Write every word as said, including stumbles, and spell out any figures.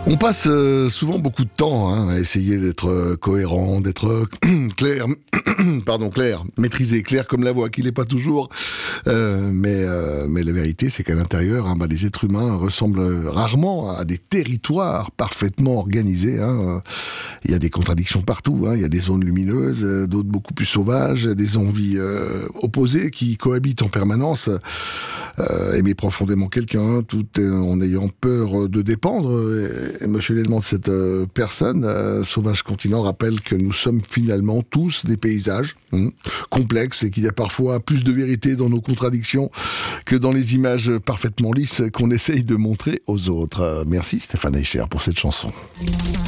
On passe euh, souvent beaucoup de temps hein, à essayer d'être euh, cohérent, d'être euh, clair, pardon, clair, maîtrisé, clair comme la voix, qu'il n'est pas toujours. Euh, mais, euh, mais la vérité, c'est qu'à l'intérieur, hein, bah, les êtres humains ressemblent rarement à des territoires parfaitement organisés. Hein. Il y a des contradictions partout. Hein. Il y a des zones lumineuses, euh, d'autres beaucoup plus sauvages, des envies euh, opposées qui cohabitent en permanence. Euh, aimer profondément quelqu'un, tout en ayant peur de dépendre euh, émotionnellement de cette euh, personne. Euh, Sauvage Continent rappelle que nous sommes finalement tous des paysages hein, complexes et qu'il y a parfois plus de vérité dans nos contradictions que dans les images parfaitement lisses qu'on essaye de montrer aux autres. Euh, merci Stéphane Eicher pour cette chanson.